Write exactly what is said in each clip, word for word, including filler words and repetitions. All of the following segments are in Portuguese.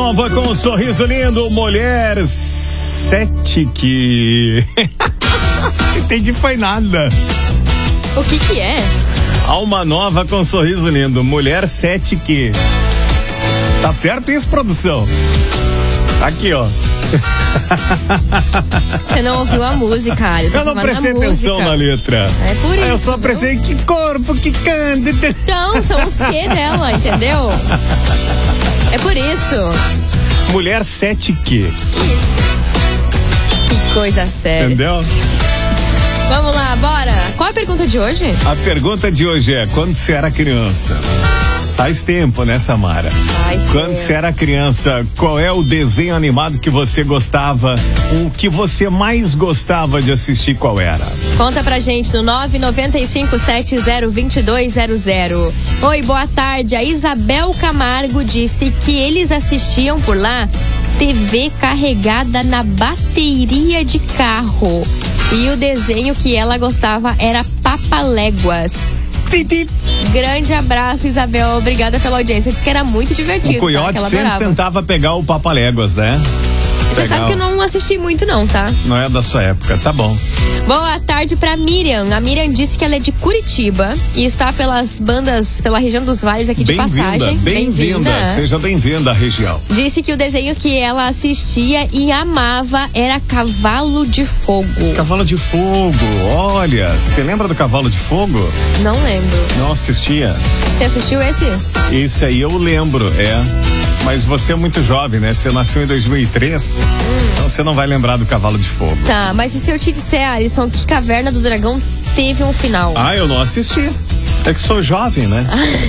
nova com um sorriso lindo, mulher sete que... Entendi, foi nada. O que que é? Alma nova com um sorriso lindo, mulher sete que... Tá certo isso, produção? Aqui, ó. Você não ouviu a música, Alisson. Eu não prestei atenção na letra. É por isso. Eu só prestei que corpo, que canta. Então, são os que dela, entendeu? É por isso. Mulher sete que. Isso. Que coisa séria. Entendeu? Vamos lá, bora. Qual a pergunta de hoje? A pergunta de hoje é: quando você era criança? Faz tempo, né, Samara? Faz Quando tempo. você era criança, qual é o desenho animado que você gostava? O que você mais gostava de assistir, qual era? Conta pra gente no nove nove cinco sete zero dois dois zero zero. Oi, boa tarde. A Isabel Camargo disse que eles assistiam por lá T V carregada na bateria de carro. E o desenho que ela gostava era Papaléguas. Grande abraço, Isabel. Obrigada pela audiência. Disse que era muito divertido. O Coyote tá? sempre adorava. tentava pegar o Papaléguas, né? Você Legal. sabe que eu não assisti muito não, tá? Não é da sua época, tá bom. Boa tarde pra Miriam. A Miriam disse que ela é de Curitiba e está pelas bandas, pela região dos vales aqui de passagem. Bem-vinda, bem-vinda. Seja bem-vinda à região. Disse que o desenho que ela assistia e amava era Cavalo de Fogo. Cavalo de Fogo, olha, você lembra do Cavalo de Fogo? Não lembro. Não assistia? Você assistiu esse? Esse aí eu lembro, é. Mas você é muito jovem, né? Você nasceu em dois mil e três, hum. então você não vai lembrar do Cavalo de Fogo. Tá, mas e se eu te disser, Alisson, que Caverna do Dragão teve um final? Ah, eu não assisti. É que sou jovem, né?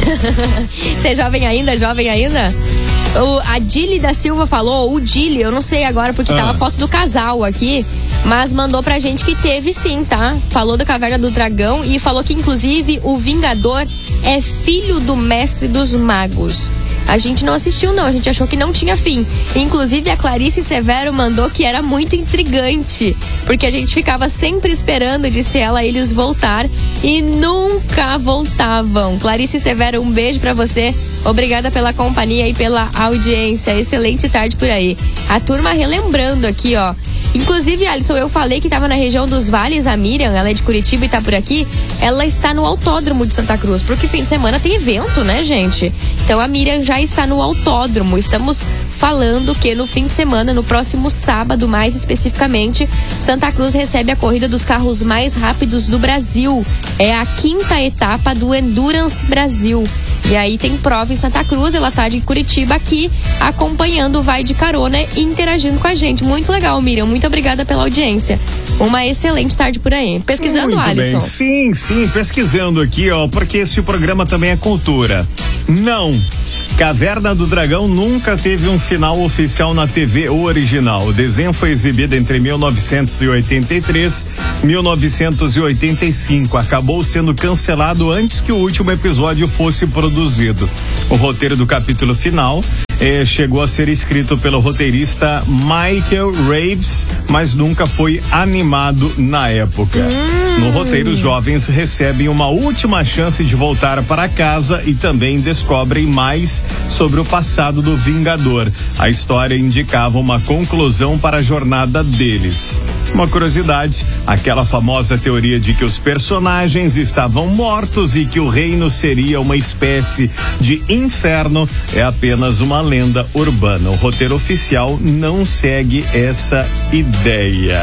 Você é jovem ainda? Jovem ainda? O, a Dili da Silva falou, o Dili, eu não sei agora porque ah. tava a foto do casal aqui, mas mandou pra gente que teve sim, tá? Falou da Caverna do Dragão e falou que inclusive o Vingador é filho do Mestre dos Magos. A gente não assistiu não, a gente achou que não tinha fim. Inclusive a Clarice Severo mandou que era muito intrigante, porque a gente ficava sempre esperando, disse ela, eles voltar e nunca voltavam. Clarice Severo, um beijo pra você, obrigada pela companhia e pela audiência, excelente tarde por aí. A turma relembrando aqui, ó. Inclusive, Alisson, eu falei que estava na região dos vales, a Miriam, ela é de Curitiba e tá por aqui, ela está no Autódromo de Santa Cruz, porque fim de semana tem evento, né, gente? Então a Miriam já está no autódromo, estamos falando que no fim de semana, no próximo sábado mais especificamente, Santa Cruz recebe a corrida dos carros mais rápidos do Brasil, é a quinta etapa do Endurance Brasil. E aí tem prova em Santa Cruz, ela tá de Curitiba aqui, acompanhando o Vai de Carona e interagindo com a gente. Muito legal, Miriam, muito obrigada pela audiência. Uma excelente tarde por aí. Pesquisando, muito Alisson. Bem. Sim, sim, pesquisando aqui, ó, porque esse programa também é cultura. Não, Caverna do Dragão nunca teve um final oficial na T V original. O desenho foi exibido entre mil novecentos e oitenta e três e mil novecentos e oitenta e cinco. Acabou sendo cancelado antes que o último episódio fosse produzido. O roteiro do capítulo final eh, chegou a ser escrito pelo roteirista Michael Reeves, mas nunca foi animado na época. Hum. No roteiro, os jovens recebem uma última chance de voltar para casa e também descobrem mais sobre o passado do Vingador. A história indicava uma conclusão para a jornada deles. Uma curiosidade, aquela famosa teoria de que os personagens estavam mortos e que o reino seria uma espécie de inferno é apenas uma lenda urbana. O roteiro oficial não segue essa ideia.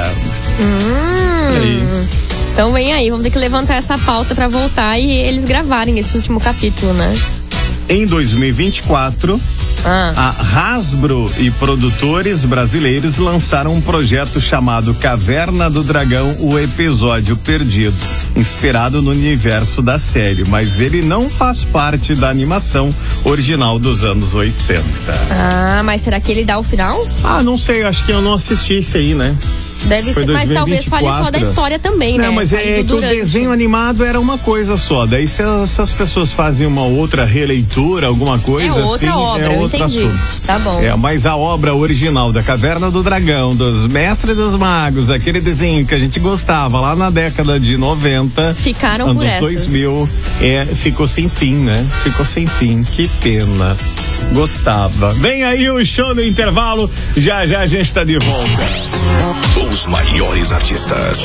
Hum. E aí? Então vem aí, vamos ter que levantar essa pauta para voltar e eles gravarem esse último capítulo, né? Em dois mil e vinte e quatro, ah. a Hasbro e produtores brasileiros lançaram um projeto chamado Caverna do Dragão, o episódio perdido, inspirado no universo da série, mas ele não faz parte da animação original dos anos oitenta. Ah, mas será que ele dá o final? Ah, não sei, acho que eu não assisti esse aí, né? Deve ser, mas talvez fale só da história também, não, né? Não, mas é que o desenho animado era uma coisa só. Daí se as, se as pessoas fazem uma outra releitura, alguma coisa é outra assim, obra, é eu outro entendi. assunto. Tá bom. É, mas a obra original da Caverna do Dragão, dos Mestres dos Magos, aquele desenho que a gente gostava lá na década de noventa, ficaram anos por essas. dois mil, é, ficou sem fim, né? Ficou sem fim. Que pena. Gostava. Vem aí o show do intervalo. Já já a gente tá de volta. Os maiores artistas.